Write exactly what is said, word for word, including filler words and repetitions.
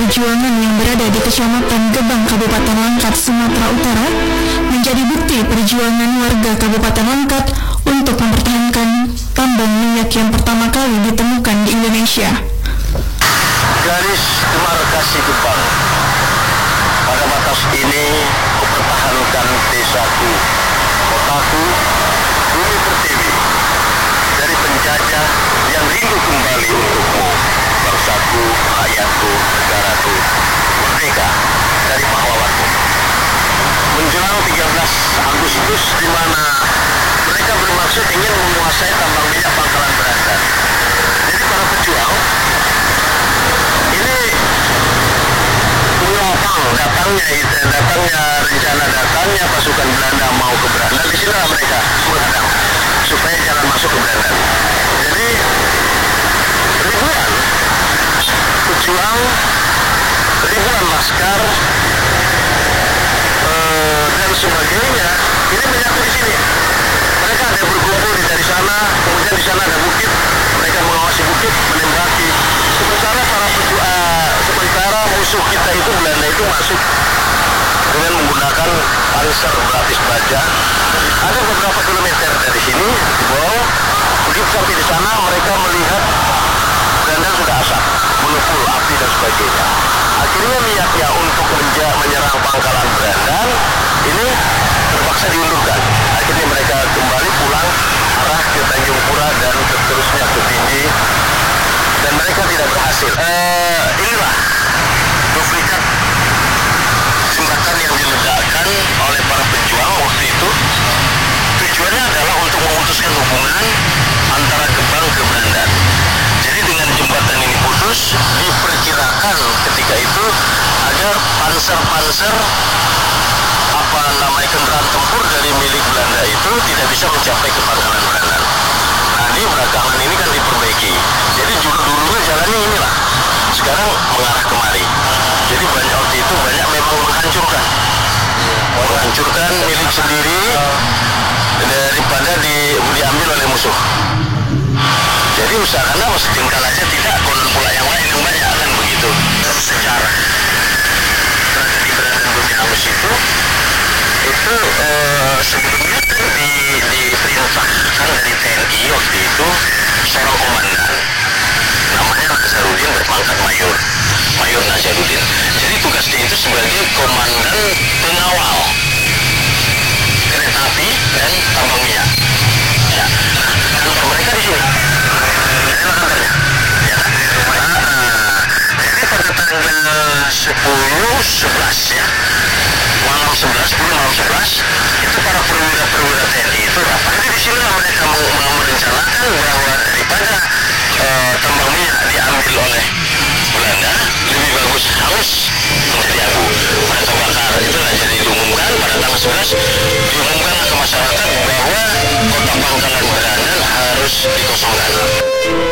Perjuangan yang berada di Kecamatan Gebang, Kabupaten Langkat, Sumatera Utara, menjadi bukti perjuangan warga Kabupaten Langkat untuk mempertahankan tambang minyak yang pertama kali ditemukan di Indonesia. Garis demarkasi Gebang. Pada batas ini kupertahankan desaku, kotaku, bumi pertiwi dari penjajah yang rindu kembali untukmu, bangsaku, rakyatku, negaraku, merdeka dari pahlawanmu. Menjelang tiga belas Agustus, di mana mereka bermaksud ingin menguasai tambang minyak Pangkalan Berandan. Jadi para pejuang ini menopang datangnya datangnya rencana datangnya pasukan Belanda mau ke Berandan. Di sini mereka menghadang supaya jangan masuk ke Berandan. Jadi ribuan pejuang, ribuan laskar eh, dan sebagainya ini menyatu di sini. Mereka ada yang berkumpul dari sana, kemudian di sana ada bukit, mereka mengawasi bukit, menembaki. Sementara para pejuang, sementara musuh kita itu Belanda itu masuk dengan menggunakan panser berlapis baja. Ada beberapa kilometer dari sini, wow, begitu sampai di sana mereka melihat Belanda sudah asap, mengepul api dan sebagainya. Akhirnya niatnya untuk menja- menyerang Pangkalan Berandan ini terpaksa diundurkan. Akhirnya mereka kembali pulang arah ke Tanjung Pura dan seterusnya ke Pinji, dan mereka tidak berhasil. Eh, inilah duplikat jembatan yang diledakkan oleh para pejuang waktu itu. Tujuannya adalah untuk memutuskan hubungan antara Gebang ke Berandan. Jadi dengan jembatan ini putus, diperkirakan ketika itu agar panser-panser apa namanya kendaraan tempur dari milik Belanda itu tidak bisa mencapai ke Pangkalan Berandan. Nah, di belakangan ini kan diperbaiki. Jadi dulu-dulunya jalannya inilah. Sekarang mengarah kemari. Jadi banyak waktu itu banyak memang menghancurkan, menghancurkan milik sendiri daripada di, diambil oleh musuh. Jadi usahakanlah masuk tinggal aja tidak, konon pula yang lain yang banyak kan begitu. Secara tragedi Berandan Bumi Angus itu itu eh, sebelumnya di, diperintahkan dari T N I waktu itu seorang komandan namanya Nazarudin, berpangkat mayor, Mayor Nazarudin. Jadi tugasnya itu sebagai komandan pengawal kereta api dan tambang minyak. Ya, kantor mereka di sini. Inilah kantornya. Ya. Nah, jadi pada tanggal sepuluh sebelas ya, malam sebelas, sepuluh malam sebelas, itu para perwira-perwira T N I itu rapat. Jadi di sini mereka mau merencanakan bahwa daripada uh, tambang minyak diambil oleh Belanda, lebih bagus harus menjadi abu. Pada terbakar itulah jadi diumumkan pada tanggal sebelas, diumumkan ke masyarakat bahwa kota Pangkalan Berandan harus dikosongkan.